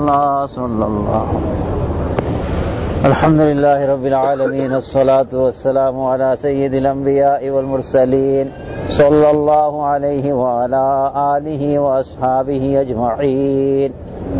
सल्लल्लाहु अल्हम्दुलिल्लाहि रब्बिल आलमीन अस्सलातु वस्सलामु अला सय्यिदिल अंबिया'i वल मुरसलीन सल्लल्लाहु अलैहि व अला आलिहि व अस्हाबिहि अजमईन।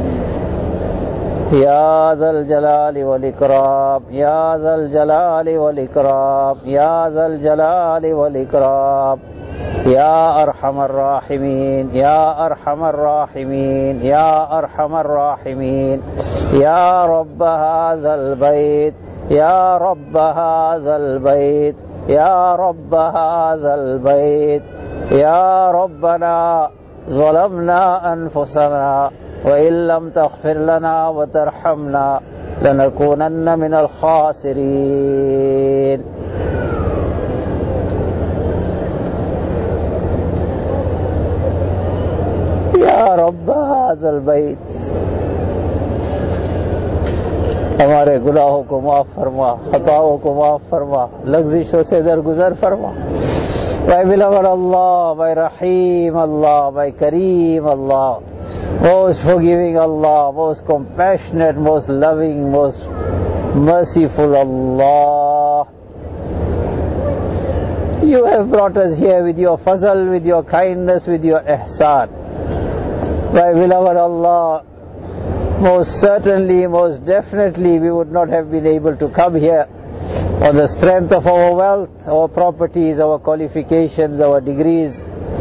या ज़ल जलाली वल इकराम, या ज़ल जलाली वल इकराम, या ज़ल जलाली वल इकराम, या अरहमर राहिमीन, या अरहमर राहिमीन, या अरहमर राहिमीन। या रब्ब हाज़ल बैत, या रब्ब हाज़ल बैत, या रब्ब हाज़ल बैत। या रब्बना ज़लमना अनफुसना व इल्लम तग़फिर लना व तरहमना लनकूनन्न मिनल खासिरीन। या रब्ब हाज़ल बैत, हमारे गुनाहों को माफ फरमा, खताओं को माफ फरमा, लग़्ज़िशों से दरगुजर फरमा। My beloved Allah, my Rahim Allah, my Kareem Allah, most forgiving Allah, most compassionate, most loving, most merciful Allah. You have brought us here with your fazl, with your kindness, with your ihsan. My beloved Allah, most certainly, most definitely we would not have been able to come here on the strength of our wealth, our properties, our qualifications, our degrees.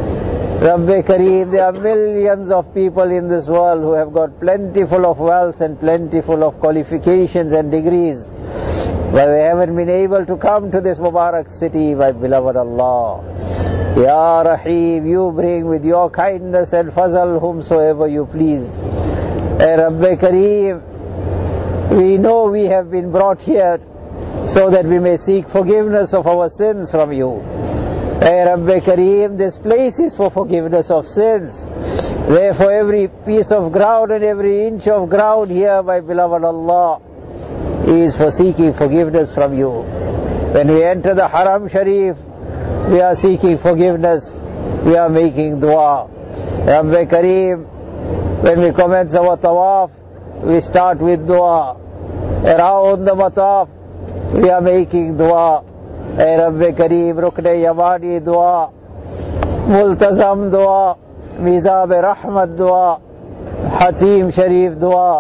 Rabbi Kareem, there are millions of people in this world who have got plentiful of wealth and plentiful of qualifications and degrees, but they haven't been able to come to this Mubarak city, my beloved Allah. Ya Rahim, you bring with your kindness and fazl whomsoever you please. Rabbi Kareem, we know we have been brought here so that we may seek forgiveness of our sins from you. Rabbi Kareem, this place is for forgiveness of sins. Therefore every piece of ground and every inch of ground here, my beloved Allah, is for seeking forgiveness from you. When we enter the Haram Sharif, we are seeking forgiveness, we are making dua. Rabbi Kareem, when we commence our tawaf, we start with dua. Around the mataf, we are making dua. Rabbi Kareem, Rukn Yamani dua, Multazam dua, Mizab Rahmat dua, Hatim Sharif dua.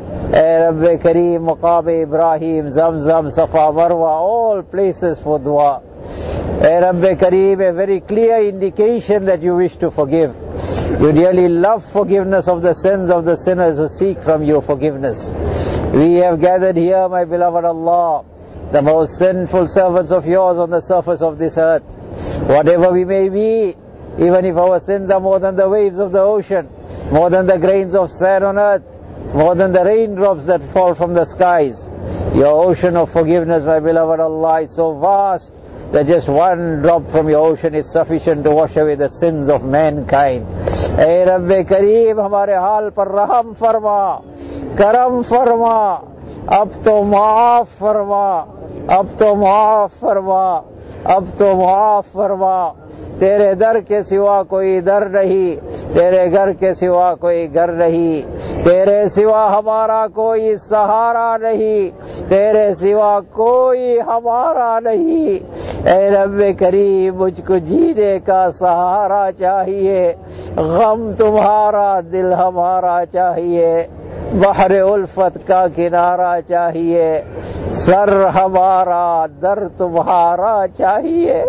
Rabbi Kareem, Maqam Ibrahim, Zamzam, Safa, Marwa, all places for dua. Rabbi Kareem, a very clear indication that you wish to forgive. You dearly love forgiveness of the sins of the sinners who seek from you forgiveness. We have gathered here, my beloved Allah, the most sinful servants of yours on the surface of this earth. Whatever we may be, even if our sins are more than the waves of the ocean, more than the grains of sand on earth, more than the raindrops that fall from the skies, your ocean of forgiveness, my beloved Allah, is so vast that just one drop from your ocean is sufficient to wash away the sins of mankind. Hey Rabbi Kareem, hamare haal par raham farma, karam farma, ab to maaf farma, ab to maaf farma, ab to maaf farma. तेरे दर के सिवा कोई दर नहीं, तेरे घर के सिवा कोई घर नहीं, तेरे सिवा हमारा कोई सहारा नहीं, तेरे सिवा कोई हमारा नहीं। ऐ रब्बे करीम, मुझको जीने का सहारा चाहिए, गम तुम्हारा दिल हमारा चाहिए, बहर उल्फत का किनारा चाहिए, सर हमारा दर तुम्हारा चाहिए।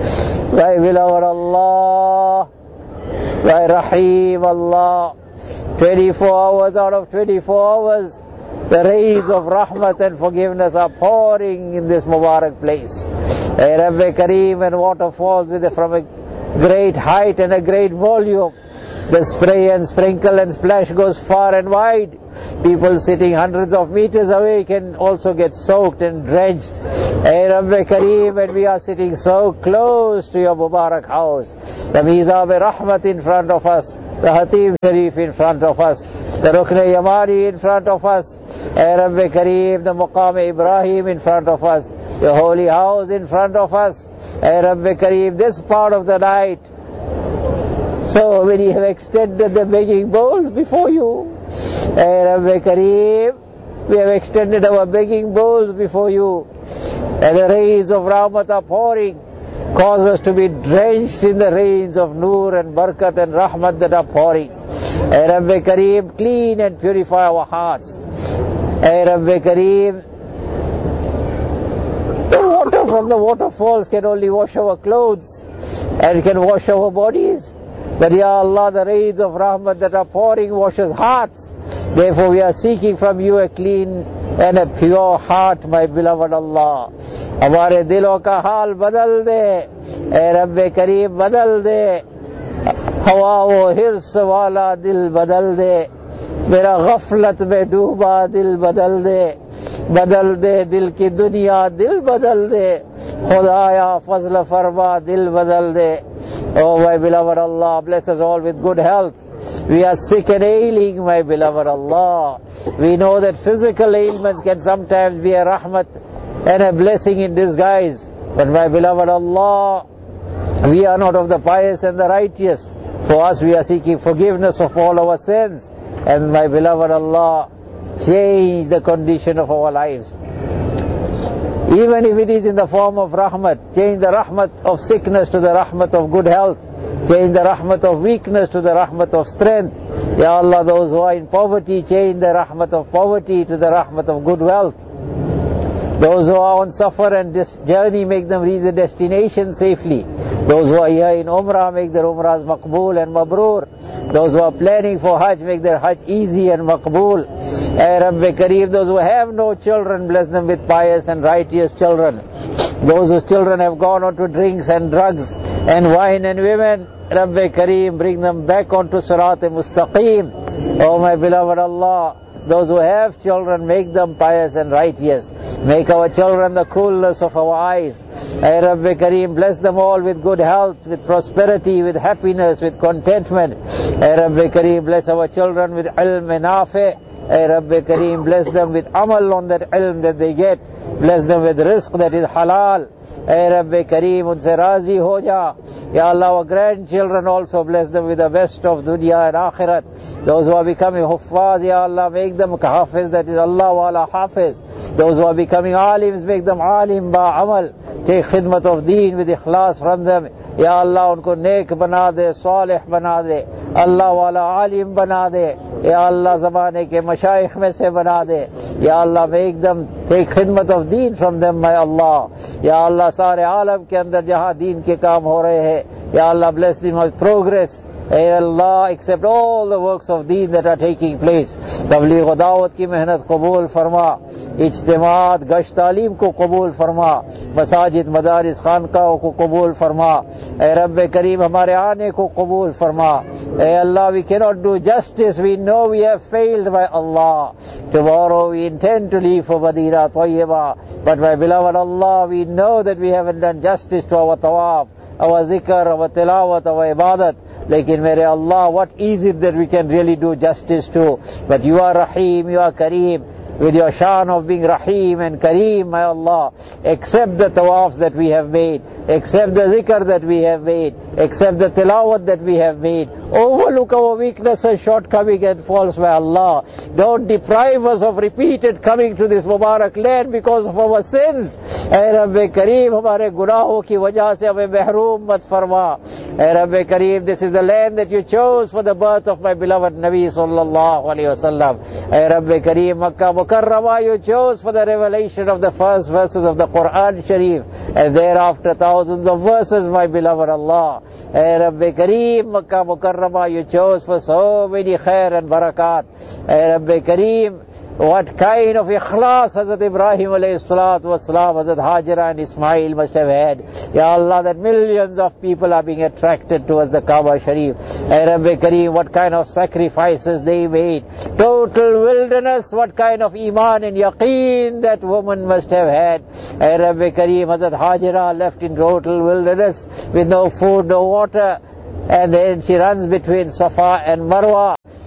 My beloved Allah, my Rahim Allah, 24 hours out of 24 hours, the rays of rahmat and forgiveness are pouring in this Mubarak place. Rabbi Kareem, and water falls from a great height and a great volume. The spray and sprinkle and splash goes far and wide. People sitting hundreds of meters away can also get soaked and drenched. Rabbi Kareem, and we are sitting so close to your Mubarak house. The Mizab Rahmat in front of us, the Hatim Sharif in front of us, the Rukn Yamani in front of us, Rabbi Kareem, the Maqam Ibrahim in front of us, your holy house in front of us. Rabbi Kareem, this part of the night, so when you have extended the begging bowls before you, Ay Rabbi Kareem, we have extended our begging bowls before you, and the rays of rahmat are pouring. Cause us to be drenched in the rains of Noor and Barakat and Rahmat that are pouring. Ay Rabbi Kareem, clean and purify our hearts. Ay Rabbi Kareem, the water from the waterfalls can only wash our clothes and can wash our bodies. But Ya Allah, the rains of Rahmat that are pouring washes hearts. Therefore we are seeking from you a clean and a pure heart, my beloved Allah. हमारे दिलों का हाल बदल दे, ए रब्बे करीम बदल दे, हवा वो हिर्स वाला दिल बदल दे, मेरा गफलत में डूबा दिल बदल दे दिल की दुनिया दिल बदल दे, खुदाया फजल फरमा दिल बदल दे. Oh my beloved Allah, bless us all with good health. We are sick and ailing, my beloved Allah. We know that physical ailments can sometimes be a rahmat and a blessing in disguise. But my beloved Allah, we are not of the pious and the righteous. For us, we are seeking forgiveness of all our sins. And my beloved Allah, change the condition of our lives. Even if it is in the form of rahmat, change the rahmat of sickness to the rahmat of good health. Change the rahmat of weakness to the rahmat of strength. Ya Allah, those who are in poverty, change the rahmat of poverty to the rahmat of good wealth. Those who are on safar and this journey, make them reach the destination safely. Those who are here in Umrah, make their Umrahs maqbool and mabrur. Those who are planning for Hajj, make their Hajj easy and maqbool. Ay Rabbi Kareem, those who have no children, bless them with pious and righteous children. Those whose children have gone on to drinks and drugs and wine and women, Rabbi Kareem, bring them back onto Sirat-e-Mustaqim. Oh my beloved Allah, those who have children, make them pious and righteous. Make our children the coolness of our eyes. Ay Rabbi Kareem, bless them all with good health, with prosperity, with happiness, with contentment. Ay Rabbi Kareem, bless our children with ilm and nafi. Ay Rabbi Kareem, bless them with amal on that ilm that they get. Bless them with rizq that is halal. Ay Rabbi Kareem, unse razi ho ja. Ya Allah, our grandchildren also bless them with the best of dunya and akhirat. Those who are becoming huffaz, Ya Allah, make them hafiz, that is Allah wala hafiz. Those who are becoming alims, make them alim ba amal. Take khidmat of deen with ikhlas from them. Ya Allah, unko नेक बना दे, सालिह बना दे, अल्लाह वाला आलिम बना दे. Ya Allah, ज़माने के मशाइख में से बना दे. Ya Allah, make them take khidmat of deen from them, my Allah. Ya Allah, सारे आलम के अंदर जहाँ दीन के काम हो रहे हैं, Ya Allah, bless them with progress. Hey Allah, accept all the works of deen that are taking place. तबलीग व दावत की मेहनत कबूल फरमा, इज्तिमात गश्त तालीम को कबूल फरमा, मसाजिद मदारिस खानकाहों को कबूल फरमा. ए रब्बे करीम, हमारे आने को कबूल फरमा. ए Allah, we cannot do justice. We know we have failed by Allah. Tomorrow we intend to leave for Madinah Tayyibah. But my beloved Allah, we know that we haven't done justice to our tawaf, our zikr, our tilawat, our ibadat. Lekin mere Allah, what is it that we can really do justice to? But you are Rahim, you are Kareem. With your shan of being Rahim and Kareem, my Allah, accept the tawafs that we have made, accept the zikr that we have made, accept the tilawat that we have made. Overlook our weakness and shortcoming and faults, my Allah. Don't deprive us of repeated coming to this Mubarak land because of our sins. Ay Rabbi Kareem, hamare gunaahon ki wajah se hame mehroom mat farma. Ay Rabbi Kareem, this is the land that you chose for the birth of my beloved Nabi sallallahu alayhi wasallam. Ay Rabbi Kareem, Makkah Mukarramah you chose for the revelation of the first verses of the Quran Sharif, and thereafter thousands of verses, my beloved Allah. Ay Rabbi Kareem, Makkah Mukarramah you chose for so many khair and barakat. Ay Rabbi Kareem, what kind of ikhlas Hazrat Ibrahim alayhi salatu wasalam, Hazrat Hajra and Ismail must have had. Ya Allah, that millions of people are being attracted towards the Kaaba Sharif. Ay Rabbi Kareem, what kind of sacrifices they made. Total wilderness, what kind of iman and yaqeen that woman must have had. Ay Rabbi Kareem, Hazrat Hajra left in total wilderness with no food, no water. And then she runs between Safa and Marwa.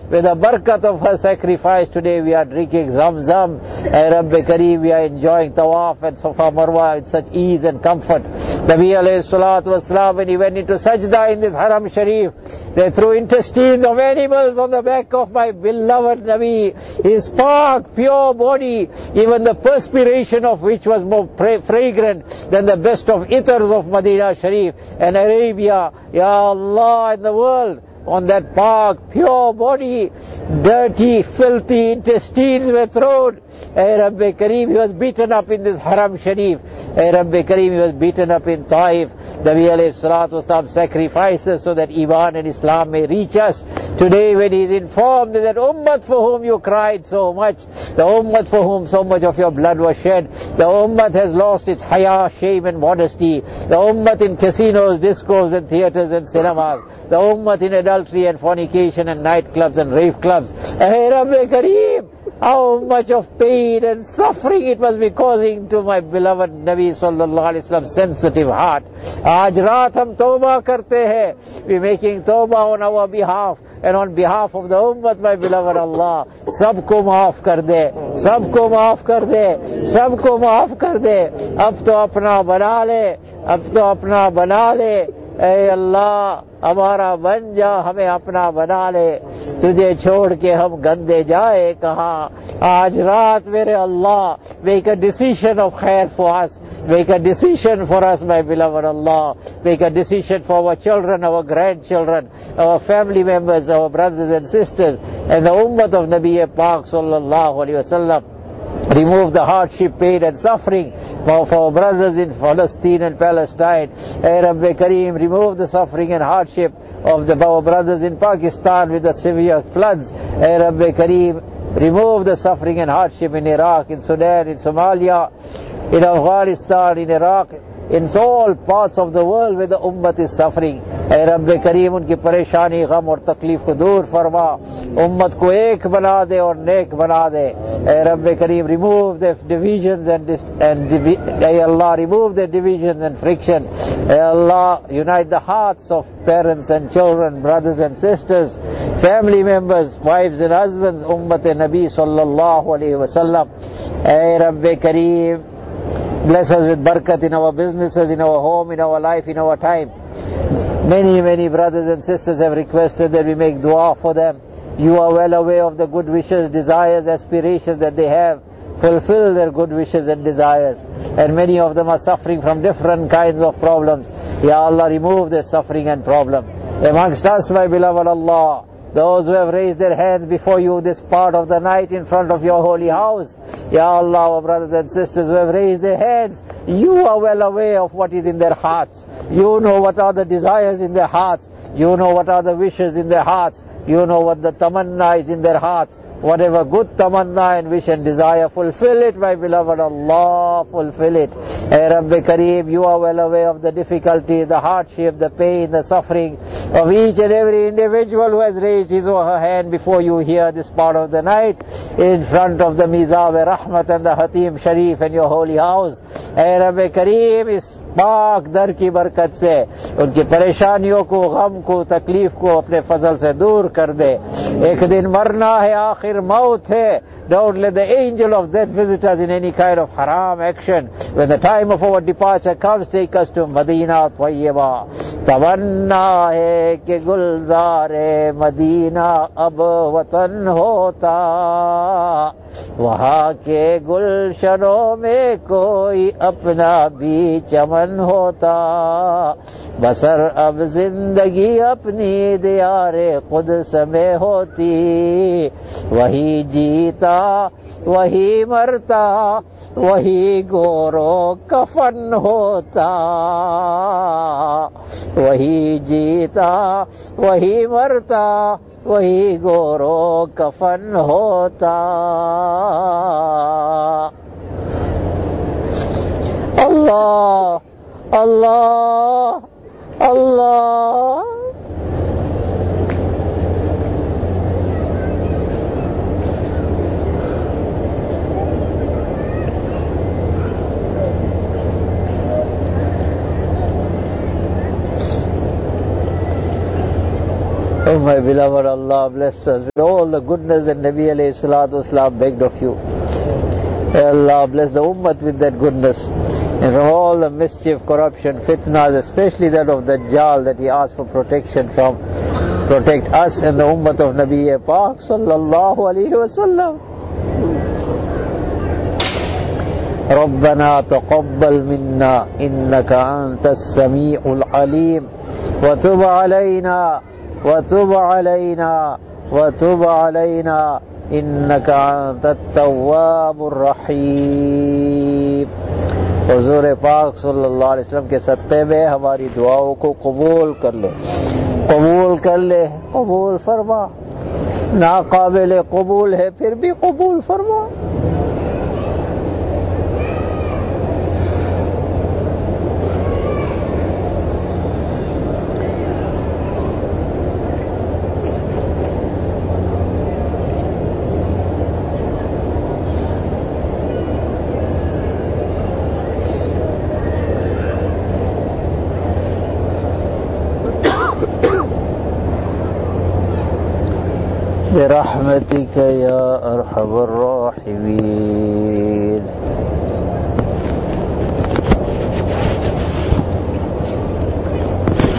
with the barakat of her sacrifice, today we are drinking Zamzam. Ay Rabbi Kareem, we are enjoying Tawaf and Safa Marwa with such ease and comfort. Nabi alayhi salatu wasalam, when he went into Sajda in this Haram Sharif, they threw intestines of animals on the back of my beloved Nabi. His park, pure body, even the perspiration of which was more fragrant than the best of ithers of Medina Sharif and Arabia. Ya Allah, in the world, on that park, pure body, dirty, filthy intestines were thrown. Ay Rabbi Kareem, he was beaten up in this Haram Sharif. Ay Rabbi Kareem, he was beaten up in Taif. Nabi alayhi salatu wasalam sacrifices so that Iman and Islam may reach us. Today when he is informed that Ummah for whom you cried so much, the Ummah for whom so much of your blood was shed, the Ummah has lost its haya, shame and modesty, the Ummah in casinos, discos and theatres and cinemas, the Ummah in adultery and fornication and nightclubs and rave clubs. Ay Rabbi Kareem, how much of pain and suffering it must be causing to my beloved Nabi sallallahu alaihi wasallam sensitive heart. Aaj raat hum tawbah karte hai. We are making tawbah on our behalf and on behalf of the ummah, my beloved Allah. Sabko maaf kar de, sabko maaf kar de, sabko maaf kar de. Ab to apna bana le, ab to apna bana le. ऐ अल्लाह हमारा बन जा, हमें अपना बना ले, तुझे छोड़ के हम गंदे जाए कहाँ. आज रात मेरे अल्लाह, make a decision of khair for us, make a decision for us, my beloved Allah, make a decision for our children, our grandchildren, our family members, our brothers and sisters, and the ummah of Nabi Pak sallallahu alaihi wasallam. Remove the hardship, pain and suffering for our brothers in Palestine and Palestine. Ay Rabbi Kareem, remove the suffering and hardship of our brothers in Pakistan with the severe floods. Ay Rabbi Kareem, remove the suffering and hardship in Iraq, in Sudan, in Somalia, in Afghanistan, in Iraq, in all parts of the world where the ummah is suffering. Ay Rabbi Kareem, unki pareshani, gham aur takleef ko dur farma. Ummah ko ek bana de aur nek bana de. Ay Rabbi Kareem, remove the divisions Ay Allah, remove the divisions and friction. Ay Allah, unite the hearts of parents and children, brothers and sisters, family members, wives and husbands, ummah Nabi sallallahu alayhi wasallam. Ay Rabbi Kareem, bless us with barakat in our businesses, in our home, in our life, in our time. Many brothers and sisters have requested that we make dua for them. You are well aware of the good wishes, desires, aspirations that they have. Fulfill their good wishes and desires. And many of them are suffering from different kinds of problems. Ya Allah, remove their suffering and problem. Amongst us, my beloved Allah, those who have raised their hands before you this part of the night in front of your holy house, Ya Allah, our brothers and sisters who have raised their hands, you are well aware of what is in their hearts. You know what are the desires in their hearts. You know what are the wishes in their hearts. You know what the tamanna is in their hearts. Whatever good tamanna and wish and desire, fulfill it, my beloved Allah, fulfill it. Ay Rabbi Kareem, you are well aware of the difficulty, the hardship, the pain, the suffering of each and every individual who has raised his or her hand before you here this part of the night in front of the Mizab-e-Rahmat and the Hatim Sharif and your holy house. Ay Rabbi Kareem, is पाक दर की बरकत से उनकी परेशानियों को, गम को, तकलीफ को अपने फजल से दूर कर दे. एक दिन मरना है, आखिर मौत है. Don't let the angel of death visit us in any kind of haram action. When the time of our departure comes, take us to Medina Tayyiba. तमन्ना है कि गुलज़ारे मदीना अब वतन होता, वहाँ के गुलशनों में कोई अपना भी चमन होता. बसर अब जिंदगी अपनी दियारे कुद्स में होती, वही जीता वही मरता, वही गोरो कफन होता. वही जीता वही मरता, वही गोरो कफन होता. अल्लाह अल्लाह अल्लाह. Oh my beloved Allah, bless us with all the goodness that Nabi alayhi salatu wasalam begged of you. Allah, bless the ummah with that goodness. And from all the mischief, corruption, fitnas, especially that of Dajjal that he asked for protection from. Protect us and the ummah of Nabi Pak sallallahu alayhi wa sallam. ربنا تقبل منا إنك أنت السميع العليم وتب علينا وتب علينا وتب علينا إنك أنت التواب الرحيم. हुजूर पाक सल्लल्लाहु अलैहि वसल्लम के सदक़े में हमारी दुआओं को कबूल कर ले, कबूल कर ले, कबूल फरमा। नाकाबिल कबूल है फिर भी कबूल फरमा। برحمتك يا أرحم الراحمين.